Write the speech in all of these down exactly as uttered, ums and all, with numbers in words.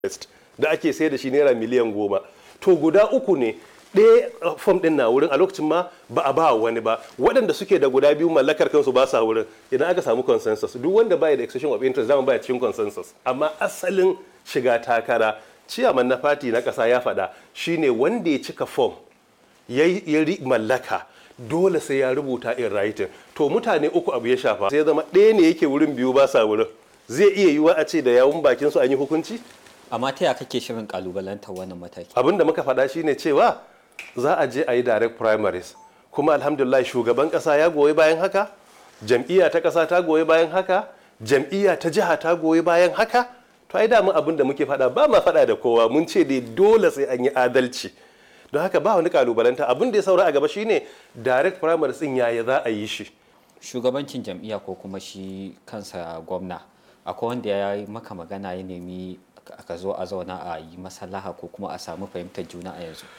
da ake sai da shi naira miliyan goma to guda uku ne ɗaya fom ɗin na wurin a lokacin ma ba a ba wani ba waɗanda suke da guda biyu mallakar kansu ba sa wurin idan aka samu consensus duk wanda baya da expression of interest zama baya cikin consensus amma asalin shiga takara ciyaman na fati na ƙasa ya faɗa shine wanda ya cika fom ya mallaka dole sai ya rubuta in writing to mutane uku abu ya shafa sai ya zama ɗaya ne yake wurin biyu ba sa wurin zai iya yiwa a ce da yawun bakin su an yi hukunci amma ta ya kake shirin kalubalantar wannan mataki abin da muka faɗa shine cewa za a je a yi direct primaries kuma alhamdulillah shugaban ƙasa ya goyi bayan haka jam'iyya ta ƙasa ta goyi bayan haka jam'iyya ta jiha ta goyi bayan haka to ai damu abin da muke faɗa ba ma faɗa da kowa mun ce dai dole sai an yi adalci don haka ba wani kalubalanta abin da ya saura a gaba shine direct primaries din yaya za a yi shi shugabancin jam'iyya ko kuma shi kansa gwamna akwai wanda ya yi maka magana ya nemi ka zo a zauna a yi maslaha ko kuma a samu fahimtar juna a yanzu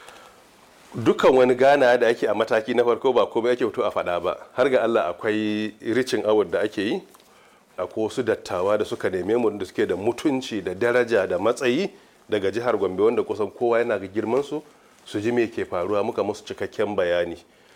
dukkan wani gana da ake a mataki na farko ba komai ake fito a faɗa ba har ga Allah akwai ricin award da ake yi akwai wasu dattawa da suka neme mu da suke da mutunci da daraja da matsayi daga jihar Gombe wanda kusan kowa yana ga girman su su ji me ke faruwa muka musu cikakken bayani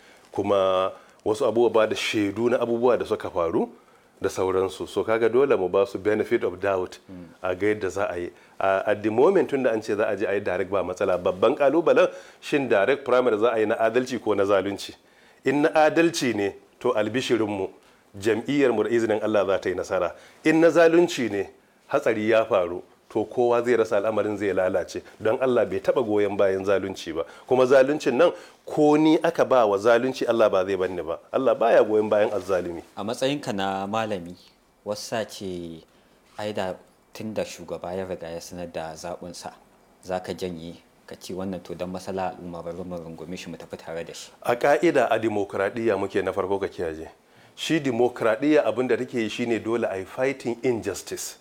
kuma wasu abubuwa da shaidu na abubuwa da suka faru da sauransu so kaga dole mu ba su benefit of doubt a ga yadda za a yi a the moment tun da an ce za a je a yi direct ba matsala babban kalubalen shin direct primary za a yi na adalci ko na zalunci in na adalci ne to albishirinmu jam'iyyar mu da izinin Allah za ta yi nasara in na zalunci ne hatsari ya faru to kowa zai rasa al'amarin zai lalace don Allah bai taba goyon bayan zalunci ba kuma zaluncin nan ko ni aka ba wa zalunci Allah ba zai banni ba Allah baya goyon bayan azzalumi a matsayinka na malami wasa ce ai da tun da shugaba ya riga ya sanar da zaɓinsa za ka janye ka ce wannan to don masala al'umma bari mu rungume shi mu tafi tare da shi a ka'ida a dimokuraɗiyya muke na farko ka kiyaye shi dimokuraɗiyya abin da take yi shine dole a yi fighting injustice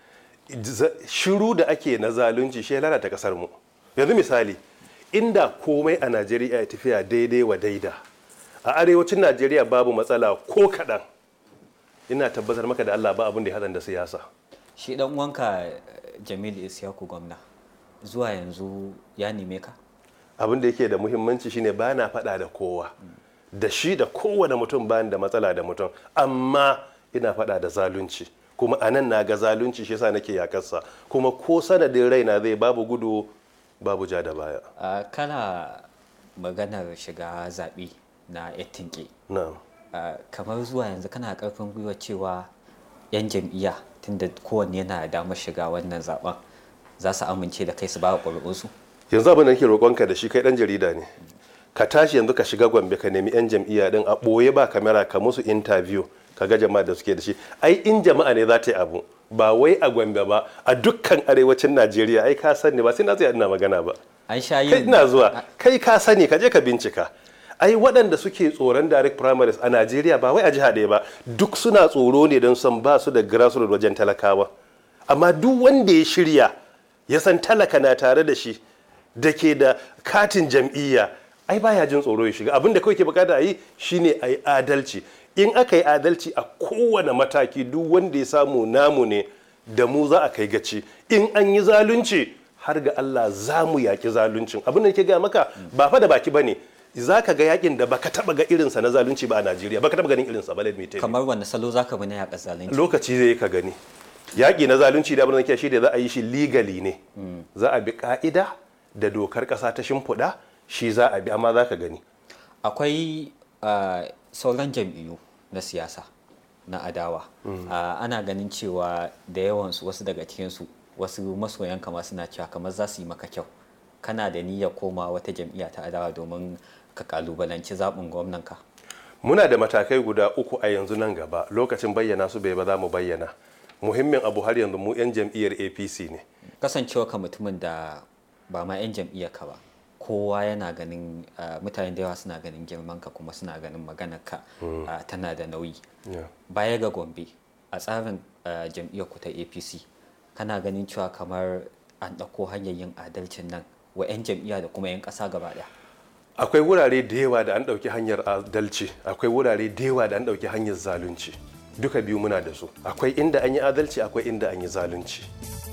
shiru da ake na zalunci shi ya lalata kasar mu yanzu misali inda komai a Najeriya ya tafiya daidai wa daida a arewacin Najeriya babu matsala ko kaɗan ina tabbatar maka da Allah ba abin da ya haɗa da siyasa shi dan uwanka Jamilu Isyaku gwamna zuwa yanzu ya neme ka abin da yake da muhimmanci shine ba na faɗa da kowa da shi da kowane mutum bayan da matsala da mutum amma ina faɗa da zalunci kuma a nan na ga zalunci shi yasa nake yakarsa kuma ko sanadin raina zai babu gudu babu ja da baya uh, kana maganar shiga zaɓe na yattinke na uh, kamar zuwa yanzu kana karfin gwiwa cewa yan jam'iyya tunda kowanne yana damar shiga wannan zaben za su amince da kai su ba ƙuri'unsu yanzu abin da nake roƙonka da shi kai ɗan jarida ne ka tashi yanzu ka shiga Gombe ka nemi yan jam'iyya din a ɓoye ba kamera ka musu interview kaga jama'a da suke da shi ai in jama'a ne za ta yi abu ba wai a Gombe ba a dukkan arewacin Najeriya ai ka sani ba sai na tsaya ina magana ba an sha yin kai ina zuwa kai ka sani ka je ka bincika ai waɗanda suke tsoron direct primaries a Najeriya ba wai a jiha ɗaya ba duk suna tsoro ne don san ba su da grassroots wajen talakawa amma duk wanda ya shirya ya san talaka na tare da shi da ke da katin jam'iyya ai baya jin tsoro ya shiga abin da kawai ke bukata a yi shine a yi adalci in aka yi adalci a kowane mataki duk wanda ya samu namu ne da mu za a kai gaci in an yi zalunci har ga Allah za mu yaki zaluncin abin da ke gaya maka ba fa da baki bane za ka ga yakin da baka taba ga irinsa na zalunci ba a Najeriya baka taba ganin irinsa ba let me tell you kamar wanda salo zaka bi na yaƙa zalunci lokaci zai ka gani yaƙi na zalunci da abin da ke shi da za a yi shi legally ne za a bi ka'ida da dokar ƙasa ta shimfiɗa shi za a bi amma za ka gani akwai uh, sauran jam'iyyu na siyasa na adawa mm. uh, ana ganin cewa da yawansu wasu daga cikinsu wasu masoyan kama suna cewa kamar za su yi maka kyau kana da niyyar koma wata jam'iyya ta adawa domin ka kalubalanci zaɓin gwamnanka muna da matakai guda uku a yanzu nan gaba lokacin bayyana su bai ba za mu bayyana muhimmin abu har yanzu mu 'yan jam'iyyar A P C ne kasancewa ka mutumin da ba ma 'yan jam'iyyar ka ba kowa yana ganin uh, mutane da yawa suna ganin girman ka kuma suna ganin maganar ka mm. uh, tana da nauyi yeah. baya ga Gombe a tsarin uh, jam'iyyar ku ta A P C kana ganin cewa kamar an ɗauko hanyar yin adalcin nan wa 'yan jam'iyya da kuma 'yan ƙasa gaba ɗaya akwai wurare da yawa da an ɗauki hanyar adalci akwai wurare da yawa da an ɗauki hanyar zalunci duka biyu muna da su akwai inda an yi adalci akwai inda an yi zalunci